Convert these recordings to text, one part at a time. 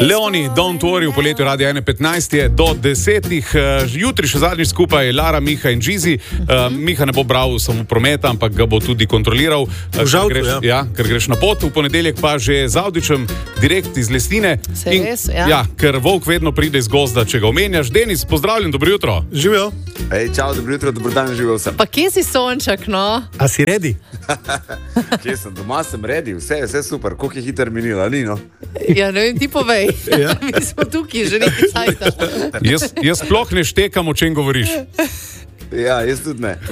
Leoni, Don't Worry v poletju Radia 1.15 je do 10. Jutri še zadnjič skupaj Lara, Miha in Džizi. Miha ne bo bral samo prometa, ampak ga bo tudi kontroliral. Ker greš na pot. V ponedeljek pa že z Avdičem direkt iz Lesnine. Ker volk vedno pride iz gozda, če ga omenjaš. Denis, pozdravljen, dobro jutro. Živijo. Čau, dobro jutro, dobro dan, živijo vsem. Pa kje si Sonček, no? A si ready? Kje sem? Doma sem ready, vse super. Koliko je hiter minila, ni no? Ja, ne vem, ti povej. Mi smo tukaj že nekaj cajta. Jaz sploh ne štekam, o čem govoriš. Ja, jaz tudi ne.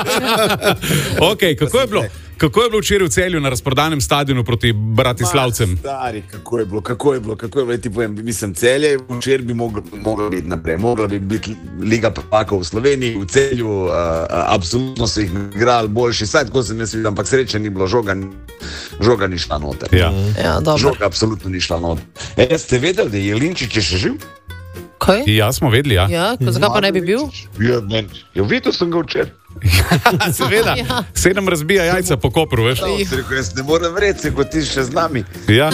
Ok, kako je bilo včeraj v Celju na razprodanem stadionu proti Bratislavcem? Stari, kako je bilo, ti povem, mislim, Celje včeraj bi mogla biti naprej, mogla bi biti Liga prvakov v Sloveniji, v Celju, absolutno so jih igrali boljši, saj tako sem jaz videl, ampak sreče ni bilo, žoga ni šla noter. Žoga absolutno ni šla noter. Ste vedeli, da je Jelinčič še živ? Kaj? Ja, smo vedeli, ja. Zakaj pa ne bi bil? Videl sem ga včeraj. Seveda, 7 razbija jajca po Kopru, veš? Jaz ne morem vreči, kot ti še z nami. Ja,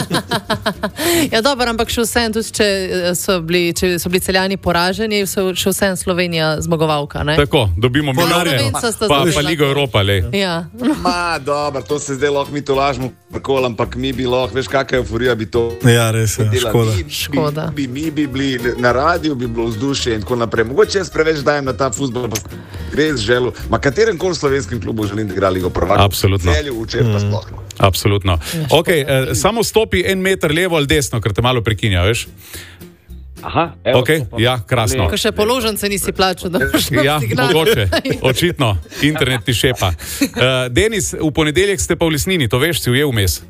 dobro, ampak še vsem, tudi če so bili Celjani poraženi, še vsem Slovenija zmagovalka, ne? tako, dobimo milijarde, pa Ligo Evropa, le. Ja. Dobro, to se zdaj lahko mi to lažemo, ampak mi bi lahko, veš, kakaj euforija bi to. Ja, res je, škoda. Mi bi bili na radiju, bi bilo vzdušje in tako naprej. Mogoče jaz preveč dajem na ta fuzbol, pa res želel. Ma katerem koli slovenskem klubu želim, da igra Ligo prvakov? Absolutno. Celju, včeraj pa sploh. Absolutno. Ok, samo stopi 1 meter levo ali desno, ker te malo prekinja, veš? Aha, evo. Ok, ja, krasno. Ko še položence nisi plačal, da boš Ja, mogoče, očitno, internet ti šepa. Denis, v ponedeljek ste pa v Lesnini, to veš, si ujel vmes?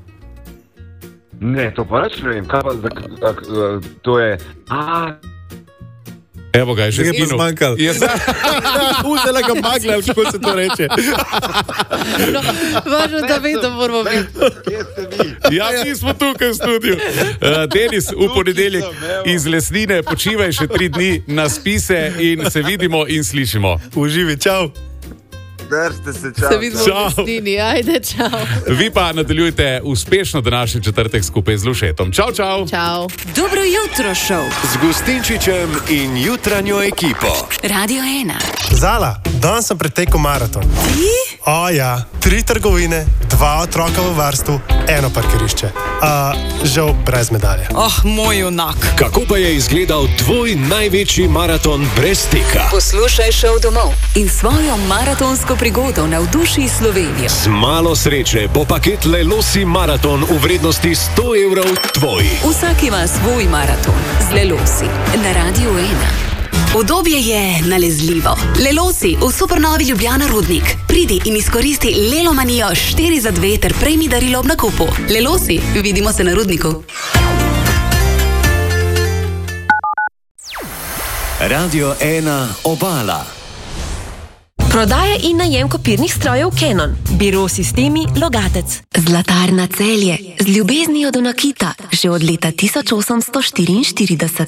Ne, to pa reč ne vem, kaj pa, to je... Evo ga, je že zginil. Zmanjkal. Vzela ga magla, kako se to reče. Važno, da vedno moramo biti. Kje ste vi? Ja, nismo tukaj v studiu. Denis, v ponedeljek iz Lesnine, počivaj še 3 dni na spise in se vidimo in slišimo. Uživi, čau. Držite se, čau. Se vidimo v Lesnini, ajde, čau. Vi pa nadaljujte uspešno današnji četrtek skupaj z Lušetom. Čau, čau. Čau. Dobro jutro, šov. Z Gustinčičem in jutranjo ekipo. Radio 1. Zala, danes sem pretekel maraton. Ti? O ja, 3 trgovine, 2 otroka v varstvu, 1 parkirišče. Žal brez medalje. Moj junak. Kako pa je izgledal tvoj največji maraton brez teka? Poslušaj šov domov in svojo maratonsko prigodo navduši Slovenijo. Z malo sreče bo paket Lelosi maraton v vrednosti 100 evrov tvoj. Vsak ima svoj maraton z Lelosi na Radio 1. Udobje je nalezljivo. Lelosi v supernovi Ljubljana Rudnik. Pridi in izkoristi Lelomanijo 4 za 2 ter prejmi darilo ob nakupu. Lelosi, vidimo se na Rudniku. Radio 1 Obala. Prodaja in najem kopirnih strojev Canon. Biro Sistemi Logatec. Zlatarna Celje. Z ljubeznijo do nakita. Že od leta 1844.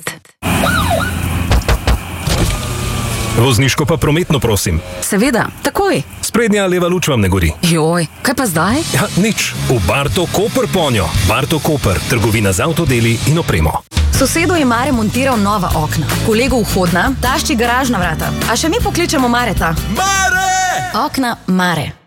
Vozniško pa prometno, prosim. Seveda, takoj. Sprednja leva luč vam ne gori. Joj, kaj pa zdaj? Ja, nič. V Barto Koper ponjo. Barto Koper, trgovina z avtodeli in opremo. Sosedo je Mare montiral nova okna. Kolegu vhodna, tašči garažna vrata. A še mi pokličemo Mareta. Mare! Okna Mare.